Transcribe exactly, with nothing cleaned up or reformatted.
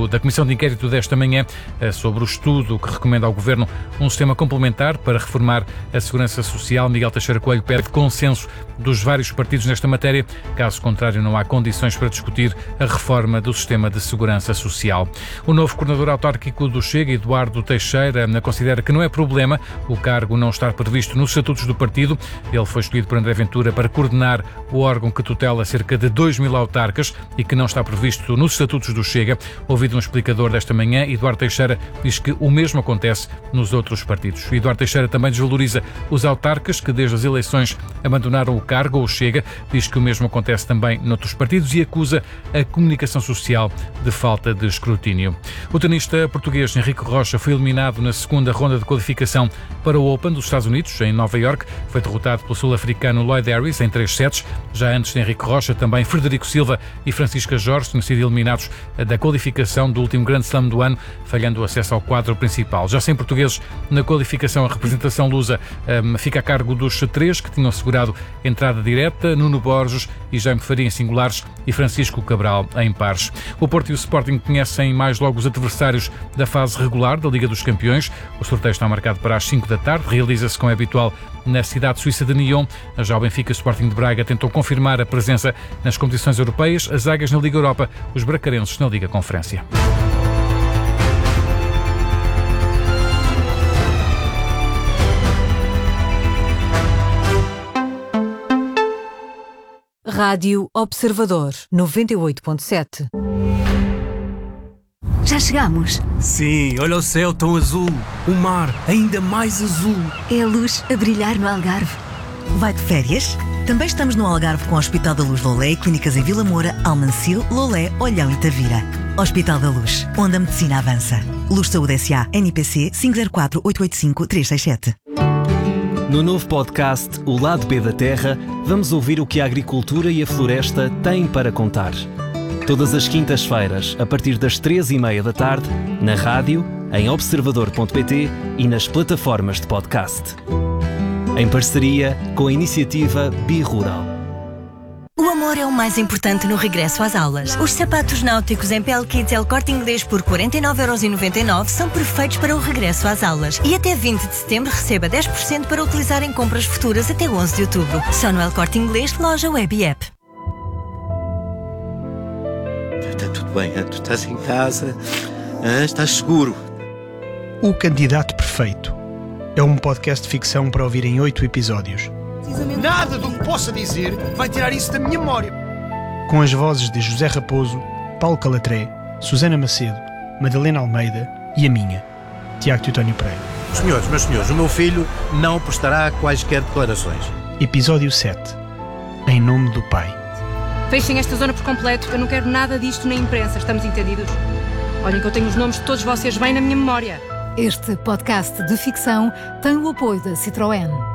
do, da Comissão de Inquérito desta manhã sobre o estudo que recomenda ao Governo um sistema complementar para reformar a segurança social. Miguel Teixeira Coelho pede consenso dos vários partidos nesta matéria. Caso contrário, não há condições para discutir a reforma do sistema de segurança social. O novo coordenador autárquico do Chega, Eduardo Teixeira, considera que não é problema o cargo não estar previsto nos estatutos do partido. Ele foi escolhido por André Ventura para coordenar o órgão que tutela cerca de dois mil autarcas e que não está previsto nos estatutos do Chega. Ouvido um explicador desta manhã, Eduardo Teixeira diz que o mesmo acontece nos outros partidos. Eduardo Teixeira também desvaloriza os autarcas que desde as eleições abandonaram o cargo ou o Chega. Diz que o mesmo acontece também noutros partidos e acusa a comunicação social de falta de escrutínio. O tenista português Henrique Rocha foi eliminado na segunda ronda de qualificação para o Open dos Estados Unidos, em Nova Iorque. Foi derrotado pelo sul-africano Lloyd Harris em três sets. Já antes de Henrique Rocha, também Frederico Silva e Francisca Jorge tinham sido eliminados da qualificação do último Grand Slam do ano, falhando o acesso ao quadro principal. Já sem portugueses na qualificação, a representação lusa um, fica a cargo dos três que tinham assegurado entrada direta: Nuno Borges e Jaime Faria em singulares e Francisco Cabral em pares. O Porto e o Sporting conhecem mais logo os adversários da fase regular da Liga dos Campeões. O sorteio está marcado para as cinco da tarde, realiza-se como é habitual na cidade suíça de Nyon. Já o Benfica e o Sporting de Braga tentam confirmar a presença nas competições europeias, as águias na Liga Europa, os bracarenses na Liga Conferência. Rádio Observador, noventa e oito ponto sete. Já chegamos? Sim, olha o céu tão azul, o mar ainda mais azul. É a luz a brilhar no Algarve. Vai de férias? Também estamos no Algarve com o Hospital da Luz Lolé e clínicas em Vila Moura, Almancil, Lolé, Olhão e Tavira. Hospital da Luz, onde a medicina avança. Luz Saúde S A, N I P C cinco zero quatro oito oito cinco três seis sete. No novo podcast O Lado B da Terra, vamos ouvir o que a agricultura e a floresta têm para contar. Todas as quintas-feiras, a partir das três e meia da tarde, na rádio, em observador ponto pt e nas plataformas de podcast. Em parceria com a iniciativa Bi-Rural. O amor é o mais importante no regresso às aulas. Os sapatos náuticos em P L Kids El Corte Inglês por quarenta e nove euros e noventa e nove são perfeitos para o regresso às aulas. E até vinte de setembro receba dez por cento para utilizar em compras futuras até onze de outubro. Só no El Corte Inglês, loja web e app. Está tudo bem, tu estás em casa, estás seguro. O Candidato Perfeito é um podcast de ficção para ouvir em oito episódios. Nada do que possa dizer vai tirar isso da minha memória. Com as vozes de José Raposo, Paulo Calatré, Susana Macedo, Madalena Almeida e a minha, Tiago Teutónio Pereira. Senhores, meus senhores, o meu filho não prestará quaisquer declarações. Episódio sete. Em nome do Pai. Fechem esta zona por completo. Eu não quero nada disto na imprensa. Estamos entendidos? Olhem que eu tenho os nomes de todos vocês bem na minha memória. Este podcast de ficção tem o apoio da Citroën.